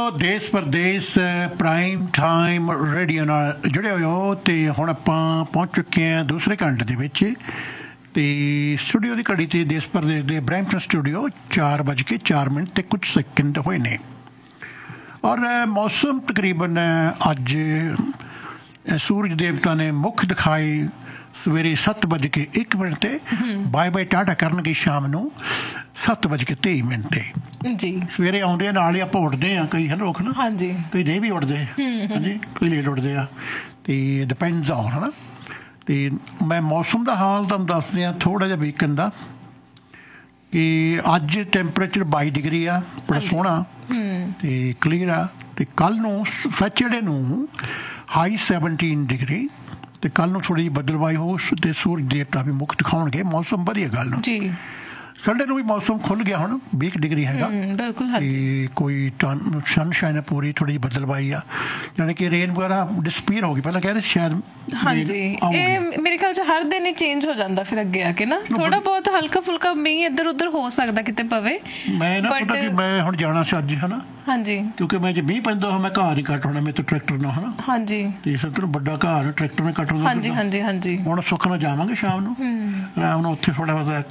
ਦੇਸ਼ Pradesh prime time radio ਨਾਲ ਜੁੜੇ ਹੋਏ ਹੋ ਅਤੇ ਹੁਣ ਆਪਾਂ ਪਹੁੰਚ ਚੁੱਕੇ ਹਾਂ ਦੂਸਰੇ ਘੰਟੇ ਦੇ ਵਿੱਚ ਅਤੇ ਸਟੂਡੀਓ ਦੀ ਘੜੀ 'ਤੇ ਦੇਸ਼ ਪ੍ਰਦੇਸ਼ ਦੇ ਬਰੈਂਪਟਨ ਸਟੂਡੀਓ 4:04 ਅਤੇ ਕੁਝ ਸੈਕਿੰਡ ਹੋਏ ਨੇ ਔਰ ਮੌਸਮ ਤਕਰੀਬਨ ਅੱਜ ਸੂਰਜ ਦੇਵਤਾ ਨੇ ਮੁੱਖ ਦਿਖਾਏ ਸਵੇਰੇ 7:01 'ਤੇ ਬਾਏ ਬਾਏ ਟਾਟਾ ਕਰਨਗੇ ਸ਼ਾਮ ਨੂੰ 7:23 'ਤੇ ਜੀ ਸਵੇਰੇ ਆਉਂਦੇ ਨਾਲ ਹੀ ਆਪਾਂ ਉੱਠਦੇ ਹਾਂ ਕਈ ਹਨ ਲੋਕ ਨਾ ਹਾਂਜੀ ਕਈ ਨਹੀਂ ਵੀ ਉੱਠਦੇ ਹਾਂਜੀ ਕਈ ਲੇਟ ਉੱਠਦੇ ਆ ਅਤੇ ਡਿਪੈਂਡਸ ਔਨ ਹੈ ਨਾ ਅਤੇ ਮੈਂ ਮੌਸਮ ਦਾ ਹਾਲ ਤੁਹਾਨੂੰ ਦੱਸਦੇ ਹਾਂ ਥੋੜ੍ਹਾ ਜਿਹਾ ਵੀਕਐਂਡ ਦਾ ਕਿ ਅੱਜ ਟੈਂਪਰੇਚਰ 22 ਡਿਗਰੀ ਆ ਬੜਾ ਸੋਹਣਾ ਅਤੇ ਕਲੀਅਰ ਆ ਅਤੇ ਕੱਲ੍ਹ ਨੂੰ ਸੈਚਰਡੇ ਨੂੰ ਹਾਈ 17 ਡਿਗਰੀ ਅਤੇ ਕੱਲ੍ਹ ਨੂੰ ਥੋੜ੍ਹੀ ਜਿਹੀ ਬੱਦਲਵਾਈ ਹੋ ਅਤੇ ਸੂਰਜ ਦੇਵਤਾ ਵੀ ਮੁੱਖ ਦਿਖਾਉਣਗੇ ਮੌਸਮ ਵਧੀਆ ਗੱਲ ਨੂੰ ਜੀ ਸੰਡੇ ਨੂੰ ਵੀ ਮੌਸਮ ਖੁੱਲ੍ਹ ਗਿਆ ਹੁਣ 20 ਡਿਗਰੀ ਹੈਗਾ ਬਿਲਕੁਲ ਅਤੇ ਕੋਈ ਸਨਸ਼ਾਈਨ ਹੈ ਪੂਰੀ ਥੋੜ੍ਹੀ ਜਿਹੀ ਬੱਦਲਵਾਈ ਆ ਯਾਨੀ ਕਿ ਰੇਨ ਵਗੈਰਾ ਡਿਸਪੀਅਰ ਹੋ ਗਈ ਪਹਿਲਾਂ ਕਹਿ ਰਹੇ ਸ਼ਾਇਦ ਹਾਂਜੀ ਇਹ ਮੇਰੇ ਖਿਆਲ 'ਚ ਹਰ ਦਿਨ ਹੀ ਚੇਂਜ ਹੋ ਜਾਂਦਾ ਫਿਰ ਅੱਗੇ ਆ ਕੇ ਨਾ ਥੋੜ੍ਹਾ ਬਹੁਤ ਹਲਕਾ ਫੁਲਕਾ ਮੀਂਹ ਇੱਧਰ ਉੱਧਰ ਹੋ ਸਕਦਾ ਕਿਤੇ ਪਵੇ ਮੈਂ ਨਾ ਪਤਾ ਕਿ ਮੈਂ ਹੁਣ ਜਾਣਾ ਸੀ ਅੱਜ ਹੈ ਨਾ ਹਾਂਜੀ ਕਿਉਂਕਿ ਮੈਂ ਜੇ ਮੀਂਹ ਪੈਂਦਾ ਮੈਂ ਘਰ ਹੀ ਕੱਟ ਹੋਣਾ ਮੇਰੇ ਤੋਂ ਟਰੈਕਟਰ ਨਾਲ ਹੈ ਨਾ ਹਾਂਜੀ ਅਤੇ ਸਭ ਤੋਂ ਵੱਡਾ ਘਰ ਟਰੈਕਟਰ ਨਾਲ ਕੱਟ ਹੁੰਦਾ ਹਾਂਜੀ ਹਾਂਜੀ ਹਾਂਜੀ ਹੁਣ ਸੁੱਖ ਨਾਲ ਜਾਵਾਂਗੇ ਸ਼ਾਮ ਨੂੰ ਆਰਾਮ ਨਾਲ ਉੱਥੇ ਥੋੜ੍ਹਾ ਬਹੁਤਾ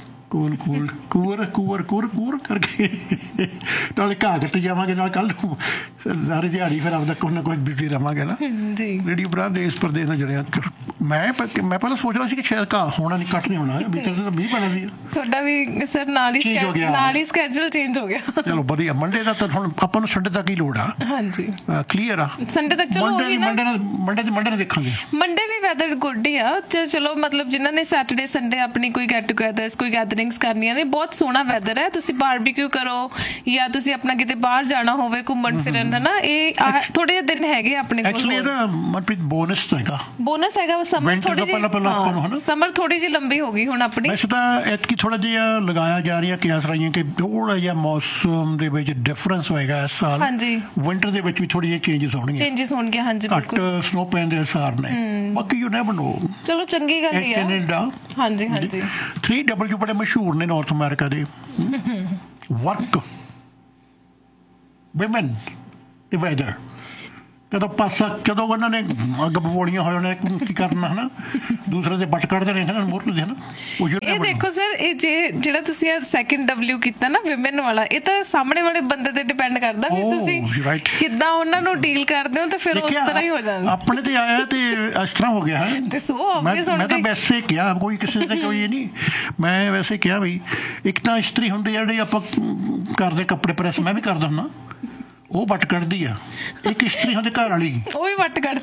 ਕੂਰ ਕਰਕੇ ਨਾਲੇ ਘਾਹ ਕੱਟ ਜਾਵਾਂਗੇ ਨਾਲ ਕੱਲ੍ਹ ਨੂੰ ਸਾਰੀ ਦਿਹਾੜੀ ਫਿਰ ਆਪਦਾ ਕੁਛ ਨਾ ਕੁਛ ਬਿਜ਼ੀ ਰਹਾਂਗੇ ਨਾ ਰੇਡੀਓ ਬਰਾਂ ਦੇਸ਼ ਪ੍ਰਦੇਸ਼ ਨਾਲ ਜੁੜਿਆ ਮੈਂ ਪਹਿਲਾਂ ਸੋਚ ਰਿਹਾ ਸੀ ਕਿ ਸ਼ਾਇਦ ਘਾਹ ਹੋਣਾ ਨਹੀਂ ਕੱਟ ਨਹੀਂ ਹੋਣਾ ਵਿੱਚ ਤਾਂ ਮੀਂਹ ਪੈਣਾ ਸੀ ਤੁਹਾਡਾ ਵੀ ਸਰ ਨਾਲ ਹੀ ਸਕੈਜੂਲ ਚੇਂਜ ਹੋ ਗਿਆ ਚਲੋ ਵਧੀਆ ਮੰਡੇ ਦਾ ਤਾਂ ਹੁਣ ਆਪਾਂ ਨੂੰ ਸੰਡੇ ਤੱਕ ਹੀ ਲੋੜ ਆ ਹਾਂਜੀ ਕਲੀਅਰ ਆ ਸੰਡੇ ਤੱਕ ਚਲੋ ਮੰਡੇ ਨੂੰ ਦੇਖਾਂਗੇ ਮੰਡੇ ਵੀ ਵੈਦਰ ਗੁੱਡ ਹੀ ਆ ਚਲੋ ਮਤਲਬ ਜਿਨ੍ਹਾਂ ਨੇ ਸੈਟਰਡੇ ਸੰਡੇ ਆਪਣੀ ਕੋਈ ਗੈਟ ਟੂਗੈਦਰਸ ਕੋਈ ਗੈਦਰਿੰਗਸ ਕਰਨੀਆਂ ਨੇ ਬਹੁਤ ਸੋਹਣਾ ਵੈਦਰ ਹੈ ਤੁਸੀਂ ਬਾਰਬੀਕਿਊ ਕਰੋ ਜਾਂ ਤੁਸੀਂ ਆਪਣਾ ਕਿਤੇ ਬਾਹਰ ਜਾਣਾ ਹੋਵੇ ਘੁੰਮਣ ਫਿਰਨ ਹੈ ਨਾ ਇਹ ਥੋੜੇ ਜਿਹੇ ਦਿਨ ਹੈਗੇ ਆਪਣੇ ਕੋਲ ਬੋਨਸ ਹੈਗਾ ਸਮਰ ਥੋੜੀ ਜਿਹੀ ਲੰਬੀ ਹੋ ਗਈ ਹੁਣ ਆਪਣੀ ਵੈਸੇ ਤਾਂ ਐਤਕੀ ਥੋੜਾ ਜਿਹਾ ਲਗਾਇਆ ਜਾ ਰਿਹਾ ਕਿਆਸ ਰਹੀਆਂ ਕਿ ਥੋੜਾ ਜਿਹਾ ਮੌਸਮ ਦੇ ਵਿੱਚ ਡਿਫਰੈਂਸ ਹੋਏਗਾ ਇਸ ਸਾਲ ਹਾਂਜੀ ਵਿੰਟਰ ਦੇ ਵਿੱਚ ਵੀ ਥੋੜੀ ਜਿਹੀ ਚੇਂਜਸ ਹੋਣਗੇ ਹਾਂਜੀ ਘੱਟ ਸਨੋ ਪੈਣ ਦੇ ਅਸਾਰ ਨੇ ਬਾਕੀ ਯੂ ਨੈਵਰ ਨੋ ਚਲੋ ਚੰਗੀ ਗੱਲ ਹੀ ਆ ਕੈਨੇਡਾ ਹਾਂਜੀ ਹਾਂਜੀ 3W ਬੜੇ ਮਸ਼ਹੂਰ ਨੇ ਨਾਰਥ ਅਮਰੀਕਾ ਦੇ ਵਰਕ ਵਿਮਨ ਤੇ ਵੈਦਰ ਜਦੋਂ ਉਹਨਾਂ ਨੇ ਅੱਗ ਬੋਲੀਆਂ ਹੋ ਜਾਣਾ ਕੀ ਕਰਨਾ ਹੈ ਨਾ ਦੂਸਰੇ ਦੇ ਬੱਟ ਕੱਢਦੇ ਰਹੇ ਨਾ ਮੋਰ ਦੇ ਇਹ ਦੇਖੋ ਸਰ ਇਹ ਜਿਹੜਾ ਤੁਸੀਂ ਸੈਕਿੰਡ W ਕੀਤਾ ਨਾ ਵਿਮਨ ਵਾਲਾ ਇਹ ਤਾਂ ਸਾਹਮਣੇ ਵਾਲੇ ਬੰਦੇ ਤੇ ਡਿਪੈਂਡ ਕਰਦਾ ਵੀ ਤੁਸੀਂ ਕਿੱਦਾਂ ਉਹਨਾਂ ਨੂੰ ਡੀਲ ਕਰਦੇ ਹੋ ਤਾਂ ਫਿਰ ਉਸ ਤਰ੍ਹਾਂ ਹੀ ਹੋ ਜਾਂਦਾ ਆਪਣੇ ਤੇ ਆਇਆ ਤੇ ਇਸ ਤਰ੍ਹਾਂ ਹੋ ਗਿਆ ਮੈਂ ਤਾਂ ਵੈਸੇ ਕਿਹਾ ਕੋਈ ਕਿਸੇ ਦਾ ਕੋਈ ਇਹ ਨਹੀਂ ਮੈਂ ਵੈਸੇ ਕਿਹਾ ਵੀ ਇੱਕ ਤਾਂ ਇਸਤਰੀ ਹੁੰਦੀ ਆ ਜਿਹੜੀ ਆਪਾਂ ਕਰਦੇ ਕੱਪੜੇ ਪ੍ਰੈਸ ਮੈਂ ਵੀ ਕਰਦਾ ਹੁੰਦਾ ਉਹ ਵੱਟ ਕੱਢਦੀ ਆ ਇੱਕ ਇਸਤਰੀ ਹੁੰਦੀ ਘਰ ਵਾਲੀ ਉਹ ਵੀ ਵੱਟ ਕੱਢ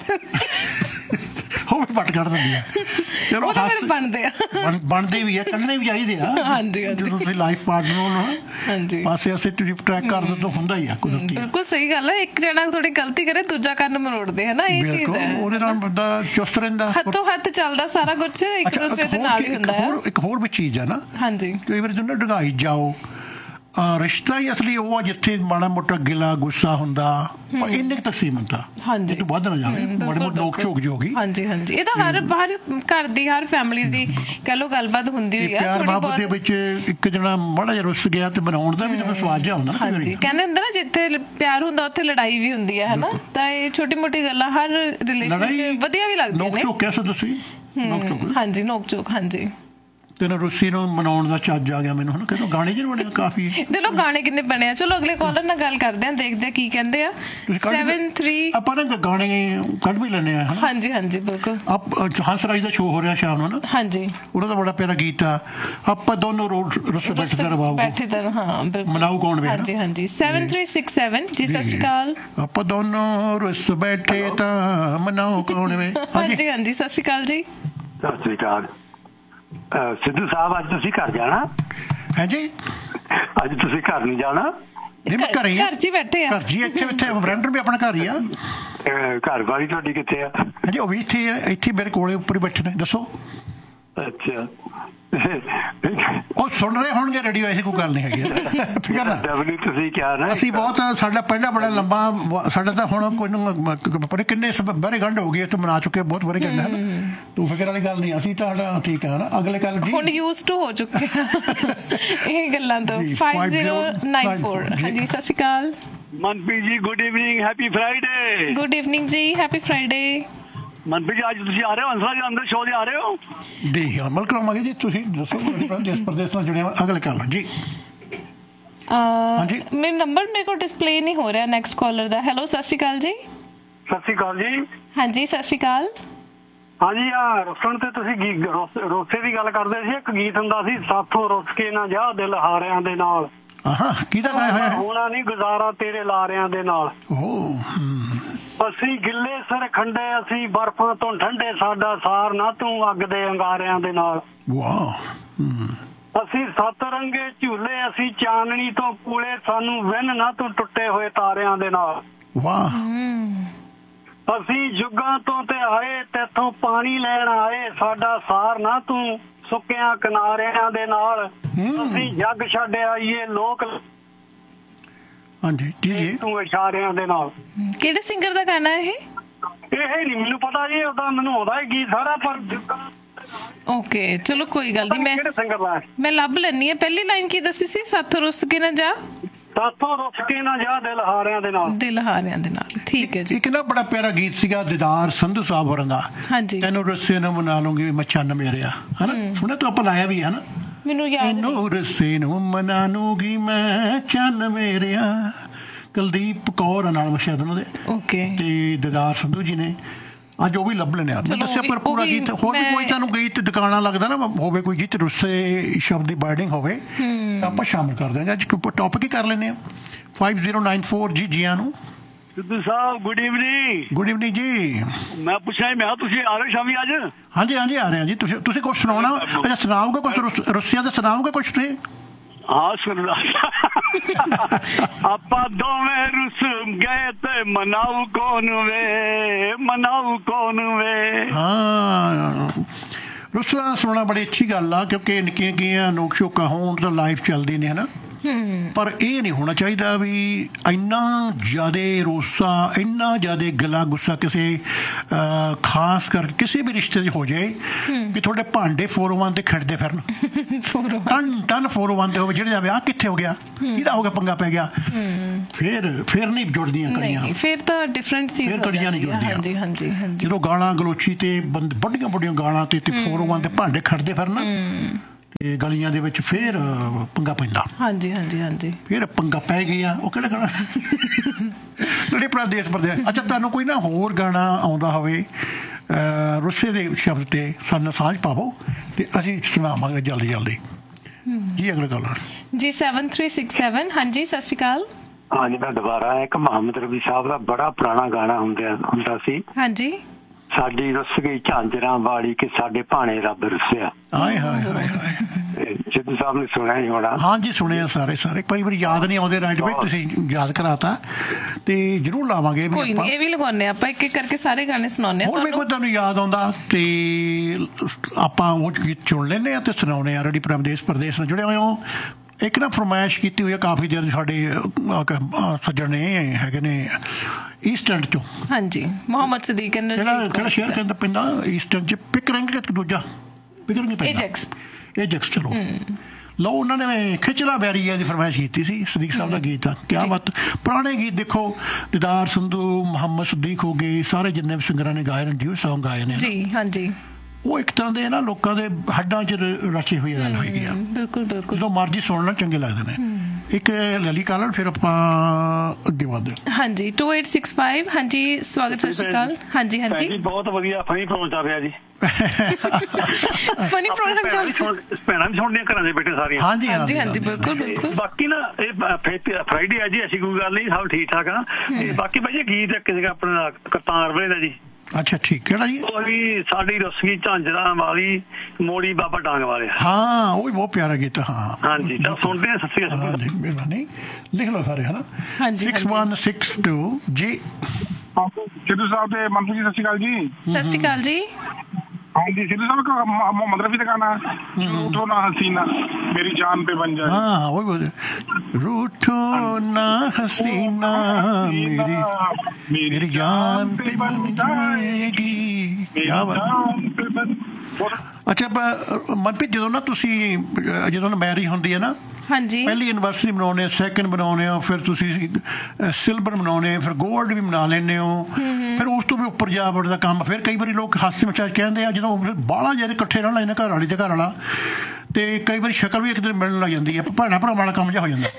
ਦਿੰਦੀ ਆ ਚਲੋ ਬਣਦੇ ਵੀ ਆ ਕੱਢਣੇ ਵੀ ਚਾਹੀਦੇ ਆ ਜਦੋਂ ਤੁਸੀਂ ਲਾਈਫ ਪਾਰਟਨਰ ਹੋ ਨਾ ਪਾਸੇ ਅਸੀਂ ਟਰੈਕ ਕਰਦੇ ਤਾਂ ਹੁੰਦਾ ਹੀ ਆ ਕੁਦਰਤੀ ਬਿਲਕੁਲ ਸਹੀ ਗੱਲ ਹੈ ਇੱਕ ਜਣਾ ਥੋੜੀ ਗਲਤੀ ਕਰੇ ਦੂਜਾ ਕੰਨ ਮਰੋੜਦੇ ਹੈ ਨਾ ਇਹ ਚੀਜ਼ ਹੈ ਉਹਦੇ ਨਾਲ ਬੰਦਾ ਚੁਸਤ ਰਹਿੰਦਾ ਹੱਥੋਂ ਹੱਥ ਚੱਲਦਾ ਸਾਰਾ ਕੁਝ ਇੱਕ ਦੂਸਰੇ ਦੇ ਨਾਲ ਹੀ ਹੁੰਦਾ ਹੈ ਇੱਕ ਹੋਰ ਵੀ ਚੀਜ਼ ਹੈ ਨਾ ਹਾਂਜੀ ਕਈ ਵਾਰੀ ਤੁਸੀਂ ਡਗਾਈ ਜਾਓ ਰਿਸ਼ਤਾ ਹੀ ਅਸਲੀ ਉਹ ਆ ਜਿੱਥੇ ਮਾੜਾ ਮੋਟਾ ਗਿਲਾ ਗੁੱਸਾ ਹੁੰਦਾ ਇੰਨੇ ਤੱਕ ਸੀਮਤ ਆ ਹਾਂਜੀ ਵੱਧ ਨਾ ਜਾਵੇ ਮਾੜੇ ਮੋਟੇ ਨੋਕ ਝੋਕ ਜੀ ਹੋ ਗਈ ਹਾਂਜੀ ਇਹ ਤਾਂ ਹਰ ਘਰ ਦੀ ਹਰ ਫੈਮਿਲੀ ਦੀ ਕਹਿ ਲਓ ਗੱਲਬਾਤ ਹੁੰਦੀ ਹੋਈ ਆ ਪਿਆਰ ਮੁਹੱਬਤ ਦੇ ਵਿੱਚ ਇੱਕ ਜਣਾ ਮਾੜਾ ਜਿਹਾ ਰੁੱਸ ਗਿਆ ਤੇ ਬਣਾਉਣ ਦਾ ਵੀ ਤਾਂ ਸਵਾਦ ਜਿਹਾ ਹੁੰਦਾ ਹਾਂਜੀ ਕਹਿੰਦੇ ਹੁੰਦੇ ਨਾ ਜਿੱਥੇ ਪਿਆਰ ਹੁੰਦਾ ਉੱਥੇ ਲੜਾਈ ਵੀ ਹੁੰਦੀ ਹੈ ਹਨਾ ਤਾਂ ਇਹ ਛੋਟੀ ਮੋਟੀ ਗੱਲਾਂ ਹਰ ਰਿਲੇਸ਼ਨ 'ਚ ਵਧੀਆ ਵੀ ਲੱਗਦੀਆਂ ਨੇ ਨੋਕ ਝੋਕ ਕਹਿ ਸਕਦੇ ਤੁਸੀਂ ਹਾਂਜੀ ਨੋਕ ਝੋਕ ਹਾਂਜੀ ਤੈਨੂੰ ਰੁੱਸੀ ਨੂੰ ਮਨਾਉਣ ਦਾ ਚੱਜ ਆ ਗਿਆ ਮੈਨੂੰ ਹੁਣ ਕਹਿੰਦਾ ਗਾਣੇ ਜਿਹੇ ਬਣੇ ਕਾਫੀ ਚਲੋ ਗਾਣੇ ਕਿੰਨੇ ਬਣੇ ਆ ਚਲੋ ਅਗਲੇ ਕਾਲਰ ਨਾਲ ਗੱਲ ਕਰਦੇ ਆ ਦੇਖਦੇ ਆ ਕੀ ਕਹਿੰਦੇ ਆ 73 ਆਪਾਂ ਨਾ ਗਾਣੇ ਕੱਢ ਵੀ ਲੈਂਦੇ ਆ ਹਾਂਜੀ ਹਾਂਜੀ ਬਿਲਕੁਲ ਹੰਸ ਰਾਜ ਦਾ ਸ਼ੋਅ ਹੋ ਰਿਹਾ ਸ਼ਾਮ ਨੂੰ ਨਾ ਹਾਂਜੀ ਉਹਦਾ ਤਾਂ ਬੜਾ ਪਿਆਰਾ ਗੀਤ ਆ ਆਪਾਂ ਦੋਨੋਂ ਰੁੱਸ ਬੈਠੇ ਤਾਂ ਹਾਂ ਮਨਾਉ ਕੌਣ ਵੇ ਹਾਂਜੀ ਹਾਂਜੀ 7367 ਜੀ ਸਤਿ ਸ਼੍ਰੀ ਅਕਾਲ ਆਪਾਂ ਦੋਨੋਂ ਰੁੱਸ ਬੈਠੇ ਤਾਂ ਮਨਾਉ ਕੌਣ ਵੇ ਹਾਂਜੀ ਹਾਂਜੀ ਸਤਿ ਸ਼੍ਰੀ ਅਕਾਲ ਜੀ ਸਤਿ ਸ਼੍ਰੀ ਅਕਾਲ ਸਿੱਧੂ ਸਾਹਿਬ ਅੱਜ ਤੁਸੀਂ ਘਰ ਜਾਣਾ ਹਾਂਜੀ ਅੱਜ ਤੁਸੀਂ ਘਰ ਨਹੀਂ ਜਾਣਾ ਘਰ ਚ ਬੈਠੇ ਆ ਘਰ ਜੀ ਇੱਥੇ ਬਰੈਂਪਟਨ ਵੀ ਆਪਣਾ ਘਰ ਹੀ ਆ ਘਰ ਵਾਲੀ ਤੁਹਾਡੀ ਕਿੱਥੇ ਆ ਹਾਂਜੀ ਉਹ ਵੀ ਇੱਥੇ ਮੇਰੇ ਕੋਲੇ ਉੱਪਰ ਹੀ ਬੈਠੇ ਨੇ ਦੱਸੋ ਅੱਛਾ ਉਹ ਸੁਣ ਰਹੇ ਹੋਣਗੇ ਰੇਡੀਓ ਐਸੀ ਕੋਈ ਗੱਲ ਨਹੀਂ ਹੈਗੀ ਠੀਕ ਹੈ ਨਾ ਤੁਸੀਂ ਕਿਹਾ ਨਾ ਅਸੀਂ ਬਹੁਤ ਸਾਡਾ ਪਹਿਲਾਂ ਬੜਾ ਲੰਬਾ ਸਾਡਾ ਤਾਂ ਹੁਣ ਕੋਈ ਕਿੰਨੇ ਬਾਰੇ ਗੰਢ ਹੋ ਗਏ ਤੇ ਮਨਾ ਚੁੱਕੇ ਬਹੁਤ ਬਾਰੇ ਗੰਢ ਹੈ ਤੂੰ ਫਿਕਰ ਵਾਲੀ ਗੱਲ ਨਹੀਂ ਅਸੀਂ ਤੁਹਾਡਾ ਠੀਕ ਹੈ ਨਾ ਅਗਲੇ ਕੱਲ ਹੁਣ ਯੂਜ਼ ਟੂ ਹੋ ਚੁੱਕੇ ਇਹ ਗੱਲਾਂ ਤੋਂ 5094 ਹਾਂਜੀ ਸਤਿ ਸ਼੍ਰੀ ਅਕਾਲ Manpreet ji good evening happy Friday. Good evening ਜੀ, ਹੈਪੀ ਫਰਾਈਡੇ। ਮਨਪ੍ਰੀਤ ਜੀ ਅੱਜ ਤੁਸੀਂ ਆ ਰਹੇ ਹੋ ਹੰਸਰਾਜ ਅੰਦਰ ਸ਼ੋਅ ਦੇ ਆ ਰਹੇ ਹੋ? ਜੀ ਅਮਲ ਕਰਾਵਾਂਗੇ ਜੀ, ਤੁਸੀਂ ਦੱਸੋ ਦੇਸ਼ ਪ੍ਰਦੇਸ਼ ਨਾਲ ਜੁੜਿਆ ਅਗਲੇ ਕਰ ਲਓ ਜੀ। ਹਾਂਜੀ ਮੇਰਾ ਨੰਬਰ ਮੇਰੇ ਕੋਲ ਡਿਸਪਲੇ ਨਹੀਂ ਹੋ ਰਿਹਾ ਨੈਕਸਟ ਕਾਲਰ ਦਾ। ਹੈਲੋ ਸਤਿ ਸ਼੍ਰੀ ਅਕਾਲ ਜੀ। ਸਤਿ ਸ਼੍ਰੀ ਅਕਾਲ ਜੀ। ਹਾਂਜੀ ਸਤਿ ਸ਼੍ਰੀ ਅਕਾਲ। ਹਾਂਜੀ ਆ ਰੁੱਸਣ ਤੇ ਤੁਸੀਂ ਰੋਸੇ ਦੀ ਗੱਲ ਕਰਦੇ ਸੀ। ਇੱਕ ਗੀਤ ਹੁੰਦਾ ਸੀ, ਸਾਥੋਂ ਰੁੱਸ ਕੇ ਨਾ ਜਾ ਦਿਲ ਹਾਰਿਆਂ ਦੇ ਨਾਲ। ਕਿਹਦਾ ਗਾਇਆ ਹੋਇਆ ਹੈ? ਹੋਣਾ ਨਹੀਂ ਗੁਜ਼ਾਰਾ ਤੇਰੇ ਲਾਰਿਆਂ ਦੇ ਨਾਲ। ਅਸੀਂ ਗਿੱਲੇ ਸਿਰ ਖੰਡੇ, ਅਸੀਂ ਬਰਫਾਂ ਤੋਂ ਠੰਡੇ, ਸਾਡਾ ਸਾਰ ਨਾ ਤੂੰ ਅੱਗ ਦੇ ਅੰਗਾਰਿਆਂ ਦੇ ਨਾਲ। ਅਸੀਂ ਸੱਤ ਰੰਗੇ ਝੂਲੇ, ਅਸੀਂ ਚਾਨਣੀ ਤੋਂ ਕੂਲੇ, ਸਾਨੂੰ ਵਿੰਨ ਨਾ ਤੂੰ ਟੁੱਟੇ ਹੋਏ ਤਾਰਿਆਂ ਦੇ ਨਾਲ। ਅਸੀਂ ਜੁੱਗਾਂ ਤੋਂ ਤੇ ਆਏ, ਤੇਥੋਂ ਪਾਣੀ ਲੈਣ ਆਏ, ਸਾਡਾ ਸਾਰ ਨਾ ਤੂੰ ਸੁੱਕਿਆਂ ਕਿਨਾਰਿਆਂ ਦੇ ਨਾਲ। ਅਸੀਂ ਜੱਗ ਛੱਡ ਆਈਏ ਲੋਕ, ਹਾਂਜੀ ਜੀ ਜੀ, ਤੂੰ ਇਸ਼ਾਰਿਆਂ ਦੇ ਨਾਲ। ਕਿਹੜੇ ਸਿੰਗਰ ਦਾ ਗਾਣਾ ਇਹ? ਇਹ ਨਹੀਂ ਮੈਨੂੰ ਪਤਾ ਜੀ, ਉਹਦਾ ਮੈਨੂੰ ਆਉਂਦਾ ਗੀਤ ਸਾਰਾ, ਪਰ ਓਕੇ ਚਲੋ ਕੋਈ ਗੱਲ ਨਹੀਂ, ਕਿਹੜੇ ਸਿੰਗਰ ਦਾ ਮੈਂ ਲੱਭ ਲੈਣੀ ਆ। ਪਹਿਲੀ ਲਾਈਨ ਕੀ ਦੱਸੀ ਸੀ? ਸਾਥੋਂ ਰੁੱਸ ਕੇ ਨਾ ਜਾ, ਸਾਥੋਂ ਰੁੱਸ ਕੇ ਨਾ ਜਾ ਦਿਲ ਹਾਰਿਆਂ ਦੇ ਨਾਲ। ਦਿਲ ਹਾਰਿਆਂ ਦੇ ਨਾਲ, ਠੀਕ ਹੈ ਜੀ। ਇੱਕ ਨਾ ਬੜਾ ਪਿਆਰਾ ਗੀਤ ਸੀਗਾ ਦੀਦਾਰ ਸੰਧੂ ਸਾਹਿਬ ਹੋਰਾਂ ਦਾ, ਹਾਂਜੀ, ਤੈਨੂੰ ਰੱਸੇ ਨੂੰ ਮਨਾ ਲੂੰਗੀ ਮੈਂ ਚੰਨ ਮੇਰਿਆ, ਹਨਾ ਸੁਣਿਆ ਤੂੰ ਆਪਾਂ ਲਾਇਆ ਵੀ ਹੈ ਨਾ। ਮੈਨੂੰ ਯਾਦ ਤੈਨੂੰ ਰੱਸੇ ਨੂੰ ਮਨਾ ਲੂੰਗੀ ਮੈਂ ਚੰਨ ਮੇਰਿਆ, ਕੁਲਦੀਪ ਕੌਰ ਨਾਲ ਸ਼ਾਇਦ ਉਹਨਾਂ ਦੇ, ਓਕੇ, ਤੇ ਦੀਦਾਰ ਸੰਧੂ ਜੀ ਨੇ। ਅੱਜ ਉਹ ਵੀ ਲੱਭ ਲੈਣੇ ਆ, ਮੈਂ ਦੱਸਿਆ ਪਰ ਪੂਰਾ ਗੀਤ। ਹੋਰ ਵੀ ਕੋਈ ਤੁਹਾਨੂੰ ਗੀਤ ਦੁਕਾਨਾ ਲੱਗਦਾ ਨਾ ਹੋਵੇ, ਕੋਈ ਗੀਤ ਰੁੱਸੇ ਸ਼ਬਦ ਦੀ ਬਾਈਡਿੰਗ ਹੋਵੇ ਤਾਂ ਆਪਾਂ ਸ਼ਾਮਿਲ ਕਰ ਦਿਆਂਗੇ। ਅੱਜ ਟੌਪਿਕ ਹੀ ਕਰ ਲੈਂਦੇ ਆ 5094 ਜੀ। ਜੀਆਂ ਨੂੰ ਸਿੱਧੂ ਸਾਹਿਬ ਗੁੱਡ ਇਵਨਿੰਗ। ਗੁੱਡ ਇਵਨਿੰਗ ਜੀ। ਮੈਂ ਪੁੱਛਿਆ ਤੁਸੀਂ ਆ ਰਹੇ ਸ਼ਾਮੀ ਅੱਜ? ਹਾਂਜੀ ਹਾਂਜੀ ਆ ਰਹੇ ਹਾਂ ਜੀ। ਤੁਸੀਂ ਕੁਛ ਸੁਣਾਉਣਾ? ਅੱਛਾ ਸੁਣਾਓਗੇ ਕੁਛ ਰੁੱਸੀਆ ਦਾ? ਸੁਣਾਓਗੇ ਕੁਛ ਤੁਸੀਂ? ਹਾਂ ਸੁਣ ਆਪਾਂ ਦੋਵੇਂ ਰੁੱਸ ਗਏ ਤੇ ਮਨਾਉ ਕੌਣ ਵੇ, ਮਨਾਉ ਕੌਣ ਵੇ। ਹਾਂ ਰੁੱਸਣਾ ਸੁਣਨਾ ਬੜੀ ਅੱਛੀ ਗੱਲ ਆ, ਕਿਉਂਕਿ ਨਿੱਕੀਆਂ ਨਿੱਕੀਆਂ ਨੋਕ ਝੋਕਾਂ ਹੋਣ ਤਾਂ ਲਾਈਫ ਚੱਲਦੀ ਨੇ, ਹਨਾ। ਪਰ ਇਹ ਨਹੀਂ ਹੋਣਾ ਚਾਹੀਦਾ ਵੀ ਇੰਨਾ ਜ਼ਿਆਦਾ ਰੋਸਾ, ਇੰਨਾ ਜ਼ਿਆਦਾ ਗਲਾ ਗੁੱਸਾ ਕਿਸੇ ਖਾਸ ਕਰਕੇ ਕਿਸੇ ਵੀ ਰਿਸ਼ਤੇ 'ਚ ਹੋ ਜਾਏ ਕਿ ਤੁਹਾਡੇ ਭਾਂਡੇ 401 ਤੇ ਖਿੰਡਦੇ ਫਿਰਨ, ਟਨ 401 ਤੇ ਹੋਵੇ, ਜਿਹੜੇ ਜਾਵੇ ਆ ਕਿੱਥੇ ਹੋ ਗਿਆ, ਇਹਦਾ ਹੋ ਗਿਆ, ਪੰਗਾ ਪੈ ਗਿਆ, ਫਿਰ ਨਹੀਂ ਜੁੜਦੀਆਂ ਕੜੀਆਂ, ਫਿਰ ਤਾਂ ਡਿਫਰੈਂਟ ਚੀਜ਼, ਫਿਰ ਕੜੀਆਂ ਨਹੀਂ ਜੁੜਦੀਆਂ। ਹਾਂਜੀ ਹਾਂਜੀ ਹਾਂਜੀ। ਜਦੋਂ ਗਾਲਾਂ ਗਲੋਚੀ ਤੇ ਵੱਡੀਆਂ ਵੱਡੀਆਂ ਗਾਲਾਂ ਤੇ 401 ਤੇ ਭਾਂਡੇ ਖਿੰਡਦੇ ਫਿਰਨ ਤੇ ਗਲੀਆਂ ਦੇ ਵਿੱਚ, ਫਿਰ ਪੰਗਾ ਪੈਂਦਾ। ਹਾਂਜੀ ਹਾਂਜੀ ਹਾਂਜੀ, ਫਿਰ ਪੰਗਾ ਪੈ ਗਿਆ। ਉਹ ਕਿਹੜਾ ਗਾਣਾ ਜਿਹੜੇ ਆਪਣਾ ਦੇਸ਼ ਪ੍ਰਦੇਸ਼। ਅੱਛਾ ਤੁਹਾਨੂੰ ਕੋਈ ਨਾ ਹੋਰ ਗਾਣਾ ਆਉਂਦਾ ਹੋਵੇ ਰੁੱਸੇ ਦੇ ਸ਼ਬਦ ਤੇ ਸਾਨੂੰ ਸਾਂਝ ਪਾਵੋ ਤੇ ਅਸੀਂ ਸੁਣਾਵਾਂਗੇ ਜਲਦੀ ਜਲਦੀ ਜੀ। ਅਗਲਾ ਗੱਲ ਜੀ 7367। ਹਾਂਜੀ ਸਤਿ ਸ਼੍ਰੀ ਅਕਾਲ। ਹਾਂਜੀ ਮੈਂ ਦੁਬਾਰਾ ਇੱਕ ਮੁਹੰਮਦ ਰਫੀ ਸਾਹਿਬ ਦਾ ਬੜਾ ਪੁਰਾਣਾ ਗਾਣਾ ਹੁੰਦਾ ਸੀ। ਹਾਂਜੀ, ਸਾਡੀ ਰੁੱਸ ਗਈ ਝਾਂਜਰਾਂ ਵਾਲੀ ਕਿ ਸਾਡੇ ਭਾਣੇ ਰੱਬ ਰੁੱਸਿਆ। ਹਾਏ ਹਾਏ ਹਾਏ ਹਾਏ। ਸਿੱਧੂ ਸਾਹਿਬ ਨੇ ਸੁਣਿਆ ਹੀ ਹੋਣਾ। ਹਾਂਜੀ ਸੁਣਿਆ ਸਾਰੇ। ਕਈ ਵਾਰੀ ਯਾਦ ਨਹੀਂ ਆਉਂਦੇ ਰਾਈਟ ਵਿੱਚ, ਤੁਸੀਂ ਯਾਦ ਕਰਾਤਾ ਤੇ ਜ਼ਰੂਰ ਲਾਵਾਂਗੇ। ਕੋਈ ਨਹੀਂ, ਇਹ ਵੀ ਲਗਾਉਂਦੇ ਆਪਾਂ, ਇੱਕ ਇੱਕ ਕਰਕੇ ਸਾਰੇ ਗਾਣੇ ਸੁਣਾਉਂਦੇ ਆ। ਹੋਰ ਵੀ ਕੋਈ ਤੁਹਾਨੂੰ ਯਾਦ ਆਉਂਦਾ ਤੇ ਆਪਾਂ ਉਹ ਗੀਤ ਚੁਣ ਲੈਂਦੇ ਆ ਤੇ ਸੁਣਾਉਂਦੇ ਆ। ਰੈਡੀ ਪ੍ਰਦੇਸ਼ ਨਾਲ ਜੁੜੇ ਹੋਏ ਹੋ। ਇੱਕ ਨਾ ਫਰਮਾਇਸ਼ ਕੀਤੀ ਹੋਈ ਹੈ ਕਾਫੀ ਦੇਰ, ਸਾਡੇ ਸੱਜਣ ਨੇ ਹੈਗੇ ਨੇ ਈਸਟਰਨ ਚੋਂ। ਹਾਂਜੀ ਮੁਹੰਮਦ ਸਦੀਕ। ਕਿਹੜਾ ਸ਼ਹਿਰ ਕਹਿੰਦਾ ਪੈਂਦਾ ਈਸਟਰਨ ਚ? ਪਿਕਰਿੰਗ ਕਿ ਦੂਜਾ ਪਿਕਰਿੰਗ ਪੈਂਦਾ? ਏਜੈਕਸ। ਚਲੋ ਲਓ, ਉਹਨਾਂ ਨੇ ਖਿਚਲਾ ਬੈਰੀਆ ਦੀ ਫਰਮਾਇਸ਼ ਕੀਤੀ ਸੀ ਸਦੀਕ ਸਾਹਿਬ ਦਾ ਗੀਤ ਆ। ਕਿਆ ਬਾਤ। ਪੁਰਾਣੇ ਗੀਤ ਦੇਖੋ, ਦੀਦਾਰ ਸੰਧੂ, ਮੁਹੰਮਦ ਸਦੀਕ ਹੋ ਗਏ, ਸਾਰੇ ਜਿੰਨੇ ਵੀ ਸਿੰਗਰਾਂ ਨੇ ਗਾਏ ਨੇ, ਡਿਊ ਸੌਂਗ ਗਾਏ ਨੇ ਜੀ। ਹਾਂਜੀ, ਉਹ ਇੱਕ ਤਰ੍ਹਾਂ ਦੇ ਨਾ ਲੋਕਾਂ ਦੇ ਹੱਡਾਂ 'ਚ ਰਚੀ ਹੋਈ ਗੱਲ ਹੋਏਗੀ ਆ। ਬਿਲਕੁਲ ਬਿਲਕੁਲ, ਜਦੋਂ ਮਰਜ਼ੀ ਸੁਣਨਾ ਚੰਗੇ ਲੱਗਦੇ ਨੇ। ਇੱਕ ਲਲੀ ਕਾਲਰ, ਫਿਰ ਆਪਾਂ ਅੱਗੇ ਵਧਦੇ। ਹਾਂਜੀ 2865। ਹਾਂਜੀ ਸਵਾਗਤ, ਸਤਿ ਸ਼੍ਰੀ ਅਕਾਲ। ਹਾਂਜੀ ਹਾਂਜੀ, ਬਹੁਤ ਵਧੀਆ ਫਨੀ ਪ੍ਰੋਗਰਾਮ ਚੱਲ ਰਿਹਾ ਜੀ। ਫਨੀ ਪ੍ਰੋਗਰਾਮ ਚੱਲ ਰਿਹਾ, ਭੈਣਾਂ ਵੀ ਸੁਣਦੀਆਂ ਘਰਾਂ ਦੇ ਬੈਠੇ ਸਾਰੀਆਂ। ਹਾਂਜੀ ਹਾਂਜੀ ਹਾਂਜੀ, ਬਿਲਕੁਲ ਬਿਲਕੁਲ। ਬਾਕੀ ਨਾ ਇਹ ਫਰਾਈਡੇ ਆ ਜੀ, ਐਸੀ ਕੋਈ ਗੱਲ ਨਹੀਂ, ਸਭ ਠੀਕ ਠਾਕ ਆ। ਬਾਕੀ ਭਾਈ ਗੀਤ ਇੱਕ ਸੀਗਾ ਆਪਣਾ ਕਰਤਾਰ ਵੇਲੇ ਦਾ ਜੀ। ਅੱਛਾ ਠੀਕ, ਕਿਹੜਾ ਜੀ? ਉਹ ਵੀ ਸਾਡੀ ਰੁੱਸੀ ਝਾਂਜਰਾਂ ਵਾਲੀ ਮੋੜੀ ਬਾਬਾ ਡਾਂਗ ਵਾਲੇ। ਹਾਂ ਉਹ ਵੀ ਬਹੁਤ ਪਿਆਰਾ ਗੀਤ। ਹਾਂ ਹਾਂਜੀ, ਤਾਂ ਸੁਣਦੇ ਆ। ਸਤਿ ਸ਼੍ਰੀ ਅਕਾਲ ਜੀ, ਮਿਹਰਬਾਨੀ। ਲਿਖ ਲਓ ਸਾਰੇ, ਹਨਾ। 6162 ਜੀ। ਸਿੱਧੂ ਸਾਹਿਬ ਤੇ ਮਨਪ੍ਰੀਤ ਜੀ, ਸਤਿ ਸ਼੍ਰੀ ਅਕਾਲ ਜੀ। ਸਤਿ ਸ਼੍ਰੀ ਅਕਾਲ ਜੀ। ਹਾਂਜੀ ਸਿੱਧੂ ਸਾਹਿਬ ਮੁਹੰਮਦ ਰਫੀ ਦਾ ਗਾਣਾ रूठो ना हसीना मेरी जान पे बन जाए। हाँ वही बोल, रूठो ना हसीना मेरी जान पे बन जाएगी। क्या बात। ਅੱਛਾ ਮਨਪ੍ਰੀਤ, ਜਦੋਂ ਨਾ ਤੁਸੀਂ ਜਦੋਂ ਮੈਰਿਜ ਹੁੰਦੀ ਹੈ ਨਾ ਹਾਂਜੀ। ਪਹਿਲੀ ਐਨਵਰਸਰੀ ਮਨਾਉਂਦੇ, ਸੈਕਿੰਡ ਬਣਾਉਂਦੇ ਹੋ, ਫਿਰ ਤੁਸੀਂ ਸਿਲਵਰ ਮਨਾਉਂਦੇ, ਫਿਰ ਗੋਲਡ ਵੀ ਮਨਾ ਲੈਂਦੇ ਹੋ, ਫਿਰ ਉਸ ਤੋਂ ਵੀ ਉੱਪਰ ਜਾ ਵੜਦਾ ਕੰਮ। ਫਿਰ ਕਈ ਵਾਰੀ ਲੋਕ ਹਾਸੇ ਮਜ਼ਾਕ ਕਹਿੰਦੇ ਆ ਜਦੋਂ ਬਾਹਲਾ ਜਿਹੜੇ ਇਕੱਠੇ ਰਹਿਣ ਲੱਗ ਜਾਂਦੇ ਘਰ ਵਾਲੀ ਤੇ ਘਰ ਵਾਲਾ, ਤੇ ਕਈ ਵਾਰੀ ਸ਼ਕਲ ਵੀ ਇੱਕ ਦਿਨ ਮਿਲਣ ਲੱਗ ਜਾਂਦੀ ਹੈ, ਭੈਣਾਂ ਭਰਾਵਾਂ ਵਾਲਾ ਕੰਮ ਜਿਹਾ ਹੋ ਜਾਂਦਾ।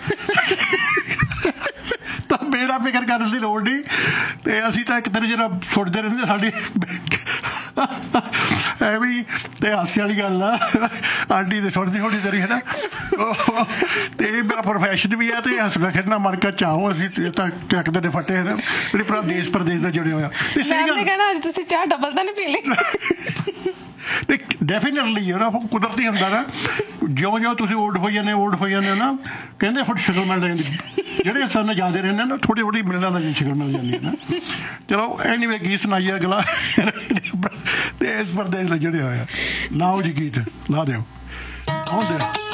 ਤਾਂ ਮੇਰਾ ਫਿਕਰ ਕਰਨ ਦੀ ਲੋੜ ਨਹੀਂ, ਤੇ ਅਸੀਂ ਤਾਂ ਇੱਕ ਦਿਨ ਜਿਹੜਾ ਸੁੱਟਦੇ ਰਹਿੰਦੇ ਸਾਡੀ ਐਵੇਂ, ਤੇ ਹਾਸੇ ਵਾਲੀ ਗੱਲ ਆ, ਆਂਟੀ ਤੇ ਸੁੱਟਦੀ ਹੋਣੀ ਤੇਰੀ ਹੈ ਨਾ। ਤੇ ਇਹ ਮੇਰਾ ਪ੍ਰੋਫੈਸ਼ਨ ਵੀ ਆ, ਤੇ ਹੱਸਣਾ ਖੇਡਣਾ ਮਨ ਕਾ ਚਾਹੋ, ਅਸੀਂ ਤਾਂ ਚੱਕਦੇ ਨੇ ਫੱਟੇ ਹਨ ਜਿਹੜੇ ਭਰਾ ਦੇਸ਼ ਪ੍ਰਦੇਸ਼ ਨਾਲ ਜੁੜੇ ਹੋਇਆ। ਤੇ ਸਹੀ ਗੱਲ ਕਹਿਣਾ ਅੱਜ ਤੁਸੀਂ ਚਾਹ ਡਬਲ ਤਾਂ ਨਹੀਂ ਪੀ ਲਈ? ਡੈਫੀਨੇਟਲੀ ਯਾਰ, ਉਹ ਕੁਦਰਤੀ ਹੁੰਦਾ ਨਾ, ਜਿਉਂ ਤੁਸੀਂ ਓਲਡ ਹੋਈ ਜਾਂਦੇ ਹੋ ਨਾ, ਕਹਿੰਦੇ ਫੁੱਟ ਸ਼ਕਲ ਮਿਲ ਜਾਂਦੀ, ਜਿਹੜੇ ਸਾਨੂੰ ਜਾਂਦੇ ਰਹਿੰਦੇ ਨਾ ਥੋੜ੍ਹੀ ਥੋੜ੍ਹੀ ਮਿਲਣਾ ਨਾਲ ਸ਼ਕਲ ਮਿਲ ਜਾਂਦੀ ਹੈ ਨਾ। ਚਲੋ ਐਨੀਵੇ ਗੀਤ ਸੁਣਾਈਏ ਅਗਲਾ, ਦੇਸ਼ ਪ੍ਰਦੇਸ਼ ਨਾਲ ਜੁੜਿਆ ਹੋਇਆ। ਲਾਓ ਜੀ ਗੀਤ ਲਾ ਦਿਓ, ਆਉਂਦੇ